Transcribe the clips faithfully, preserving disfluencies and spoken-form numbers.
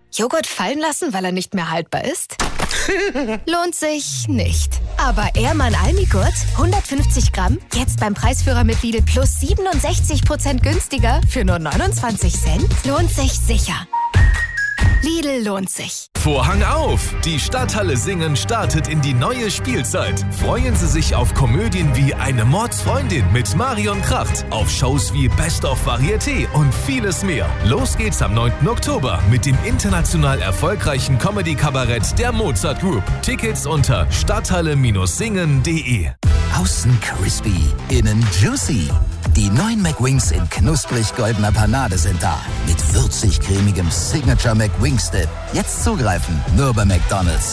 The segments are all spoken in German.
Joghurt fallen lassen, weil er nicht mehr haltbar ist? Lohnt sich nicht. Aber Ehrmann Almigurt, hundertfünfzig Gramm, jetzt beim Preisführer mit Lidl plus siebenundsechzig Prozent günstiger für nur neunundzwanzig Cent? Lohnt sich sicher. Lidl lohnt sich. Vorhang auf! Die Stadthalle Singen startet in die neue Spielzeit. Freuen Sie sich auf Komödien wie Eine Mordsfreundin mit Marion Kracht, auf Shows wie Best of Varieté und vieles mehr. Los geht's am neunten Oktober mit dem international erfolgreichen Comedy-Kabarett der Mozart Group. Tickets unter stadthalle Singen punkt de. Außen crispy, innen juicy. Die neuen McWings in knusprig goldener Panade sind da. Mit würzig-cremigem Signature McWings Dip. Jetzt zugreifen, nur bei McDonald's.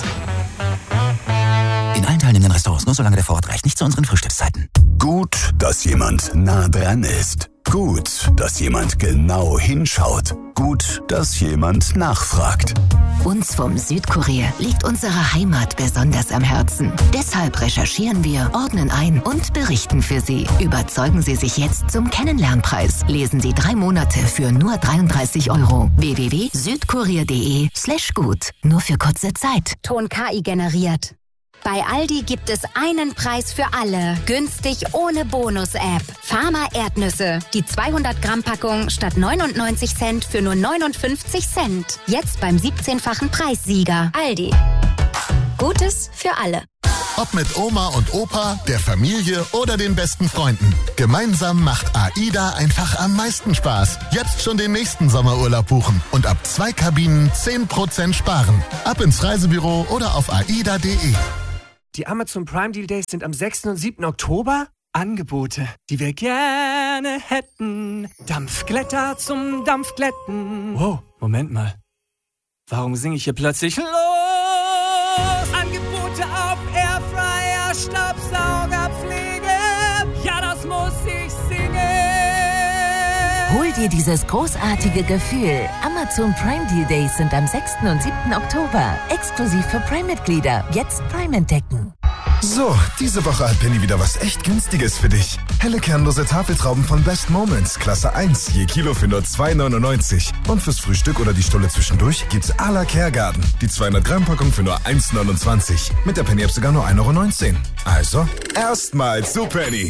In allen teilnehmenden Restaurants, nur solange der Vorrat reicht. Nicht zu unseren Frühstückszeiten. Gut, dass jemand nah dran ist. Gut, dass jemand genau hinschaut. Gut, dass jemand nachfragt. Uns vom Südkurier liegt unsere Heimat besonders am Herzen. Deshalb recherchieren wir, ordnen ein und berichten für Sie. Überzeugen Sie sich jetzt zum Kennenlernpreis. Lesen Sie drei Monate für nur dreiunddreißig Euro. w w w punkt südkurier punkt de slash gut. Nur für kurze Zeit. Ton K I generiert. Bei Aldi gibt es einen Preis für alle. Günstig ohne Bonus-App. Farmer Erdnüsse. Die zweihundert Gramm Packung statt neunundneunzig Cent für nur neunundfünfzig Cent. Jetzt beim siebzehnfachen Preissieger. Aldi. Gutes für alle. Ob mit Oma und Opa, der Familie oder den besten Freunden. Gemeinsam macht AIDA einfach am meisten Spaß. Jetzt schon den nächsten Sommerurlaub buchen und ab zwei Kabinen zehn Prozent sparen. Ab ins Reisebüro oder auf aida punkt de. Die Amazon Prime Deal Days sind am sechsten und siebten Oktober. Angebote, die wir gerne hätten. Dampfglätter zum Dampfglätten. Wow, Moment mal. Warum singe ich hier plötzlich los? Angebote auf Airfryer, Staubsaugerpflege. Ja, das muss ich singen. Hol dir dieses großartige Gefühl. Amazon Prime Deal Days sind am sechsten und siebten Oktober. Exklusiv für Prime-Mitglieder. Jetzt Prime entdecken. So, diese Woche hat Penny wieder was echt Günstiges für dich. Helle kernlose Tafeltrauben von Best Moments, Klasse eins, je Kilo für nur zwei neunundneunzig. Und fürs Frühstück oder die Stulle zwischendurch gibt's à la Kergarten. Die zweihundert Gramm Packung für nur eins neunundzwanzig. Mit der Penny-App sogar nur ein Euro neunzehn. Also, erstmal zu Penny.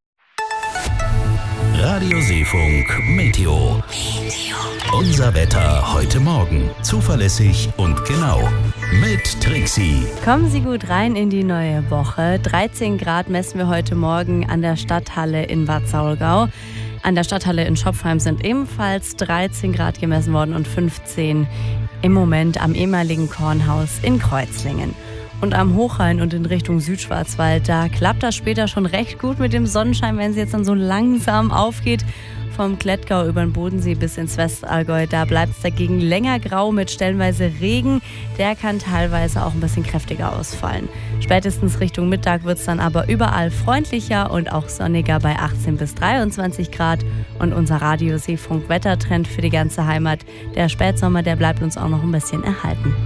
Radio Seefunk Meteo. Unser Wetter heute Morgen. Zuverlässig und genau. Mit Trixie. Kommen Sie gut rein in die neue Woche. dreizehn Grad messen wir heute Morgen an der Stadthalle in Bad Saulgau. An der Stadthalle in Schopfheim sind ebenfalls dreizehn Grad gemessen worden und fünfzehn im Moment am ehemaligen Kornhaus in Kreuzlingen. Und am Hochrhein und in Richtung Südschwarzwald, da klappt das später schon recht gut mit dem Sonnenschein, wenn es jetzt dann so langsam aufgeht. Vom Klettgau über den Bodensee bis ins Westallgäu, da bleibt es dagegen länger grau mit stellenweise Regen. Der kann teilweise auch ein bisschen kräftiger ausfallen. Spätestens Richtung Mittag wird es dann aber überall freundlicher und auch sonniger bei achtzehn bis dreiundzwanzig Grad. Und unser Radio Seefunk Wettertrend für die ganze Heimat, der Spätsommer, der bleibt uns auch noch ein bisschen erhalten.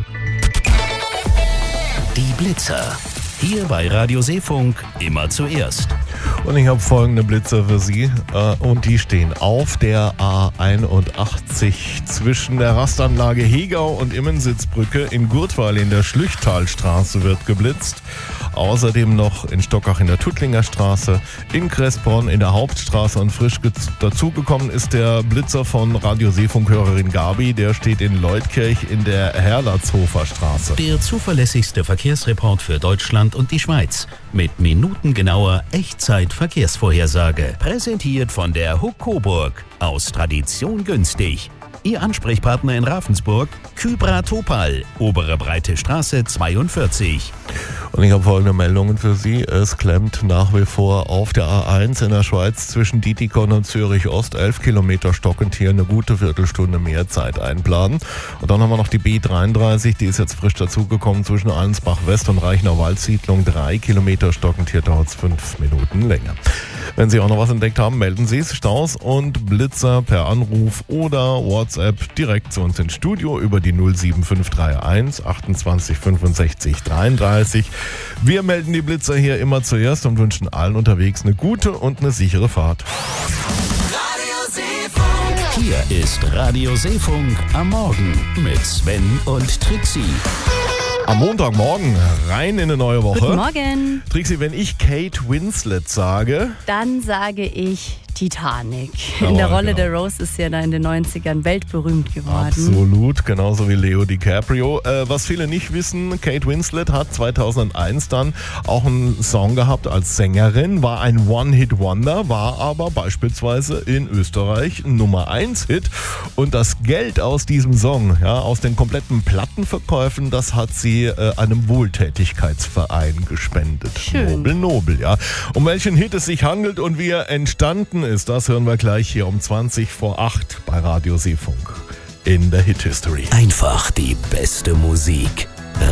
Die Blitzer. Hier bei Radio Seefunk immer zuerst. Und ich habe folgende Blitzer für Sie. Und die stehen auf der A einundachtzig zwischen der Rastanlage Hegau und Immensitzbrücke. In Gurtwal in der Schlüchtalstraße wird geblitzt. Außerdem noch in Stockach in der Tuttlinger Straße, in Kressborn in der Hauptstraße. Und frisch dazugekommen ist der Blitzer von Radio Seefunk-Hörerin Gabi. Der steht in Leutkirch in der Herlatzhofer Straße. Der zuverlässigste Verkehrsreport für Deutschland und die Schweiz. Mit minutengenauer Echtzeit-Verkehrsvorhersage. Präsentiert von der Huck Coburg. Aus Tradition günstig. Ihr Ansprechpartner in Ravensburg, Kybra Topal, Obere Breite Straße zweiundvierzig. Und ich habe folgende Meldungen für Sie. Es klemmt nach wie vor auf der A eins in der Schweiz zwischen Dietikon und Zürich Ost. elf Kilometer stockend, hier eine gute Viertelstunde mehr Zeit einplanen. Und dann haben wir noch die B dreiunddreißig, die ist jetzt frisch dazugekommen zwischen Allensbach West und Reichenau Waldsiedlung. drei Kilometer stockend, hier dauert es fünf Minuten länger. Wenn Sie auch noch was entdeckt haben, melden Sie es. Staus und Blitzer per Anruf oder WhatsApp direkt zu uns ins Studio über die null sieben fünf drei eins achtundzwanzig fünfundsechzig dreiunddreißig. Wir melden die Blitzer hier immer zuerst und wünschen allen unterwegs eine gute und eine sichere Fahrt. Radio Seefunk. Hier ist Radio Seefunk am Morgen mit Sven und Trixie. Am Montagmorgen rein in eine neue Woche. Guten Morgen. Trixie, wenn ich Kate Winslet sage, dann sage ich Titanic. Jawohl, in der Rolle genau. der Rose ist sie ja da in den neunzigern weltberühmt geworden. Absolut, genauso wie Leo DiCaprio. Äh, was viele nicht wissen, Kate Winslet hat zweitausendeins dann auch einen Song gehabt als Sängerin, war ein One-Hit-Wonder, war aber beispielsweise in Österreich Nummer eins Hit. Und das Geld aus diesem Song, ja, aus den kompletten Plattenverkäufen, das hat sie äh, einem Wohltätigkeitsverein gespendet. Schön. Nobel, nobel, ja. Um welchen Hit es sich handelt und wie er entstanden ist, das hören wir gleich hier um zwanzig vor acht bei Radio Seefunk in der Hit History. Einfach die beste Musik.